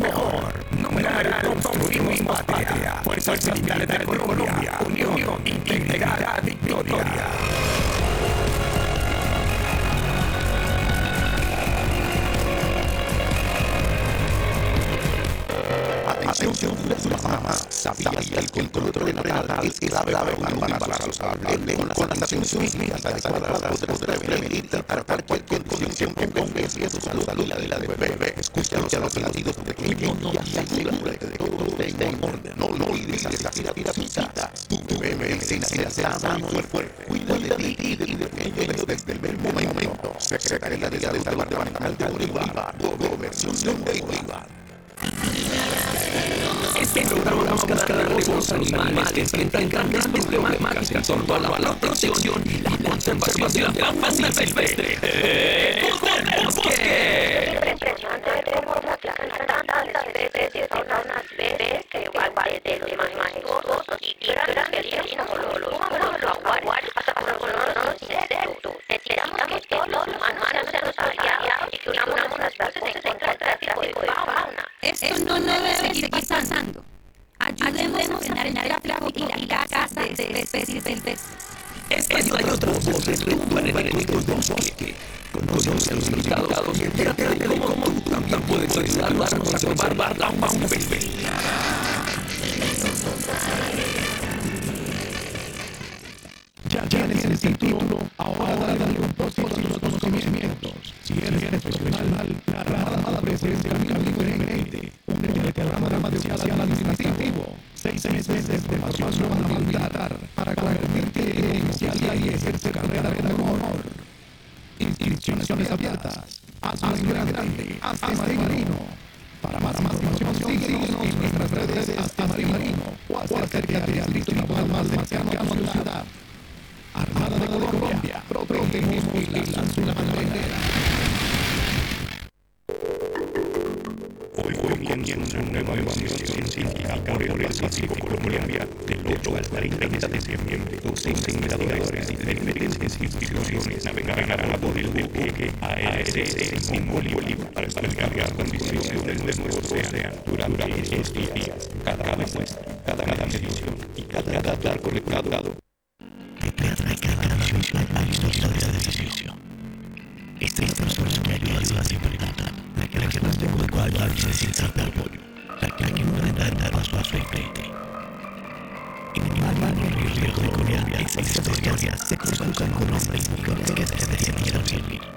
mejor. Numeral construimos patria. Fuerzas Militares de Colombia. Unión, integridad, victoria. Atención, las mamás. ¿Sabía que el control prenatal es clave para un embarazo saludable? Con las atenciones médicas adecuadas podrás prevenir y tratar cualquier condición que ponga en riesgo tu salud y la de la de bebé. Escucha los latidos de pequeño y asegúrate de que todo esté en orden. No olvides asistir a tu cita. Tu bebé necesita sano y fuerte. Cuida de ti y de tu pequeño desde el primer momento. Secretaría de Salud Departamental de Bolívar. Gobernación de Bolívar. Este programa busca darle voz a los animales que enfrentan grandes problemáticas en torno a la protección y la conservación de la fauna silvestre. ¡El bosque! Impresionante ver cómo platican tantas especies de fauna silvestre que igual de los más majestuosos y gran felinos como los jaguares hasta por los insectos. Necesitamos que los humanos sean los aliados y que unamos las voces en contra del tráfico de fauna. Esto no debe seguir pasando. Ayudemos a frenar el tráfico y la caza de especies silvestres. Estas y otras voces retumban en el eco del bosque. Conoce a los invitados y entérate de cómo tú también puedes ayudarnos a conservar la fauna silvestre. Ya tienes el título, ahora dale un poco a los conocimientos. Si eres profesional, la rama presencia camino diferente. Únete a la rama de social administrativo. 6 meses de formación militar para convertirte en oficial y ejercer carrera de honor. Inscripciones abiertas. Hazme grande, hazte marino. Para más información, síguenos en nuestras redes Hazte Marino o acércate al distrito naval más cercano a tu ciudad. Armada de Colombia, protegemos y lanzamos una bandera. Hoy comienza una nueva misión científica por el Pacífico Colombia del 8 al 30 de septiembre. 12 investigadores de diferentes instituciones navegarán a bordo del buque ASS en Bolívar para estudiar las condiciones del nuevo océano durante estos días. Cada muestra, cada medición y cada dato recolectado detrás de cada misión hay historia de sacrificio. Esta es la persona que ayuda siempre la que no tengo de cual necesita de apoyo, la que no da paso a su frente. En el mar Río de Colombia, estas historias se cruzan con hombres y mujeres que deberían servir.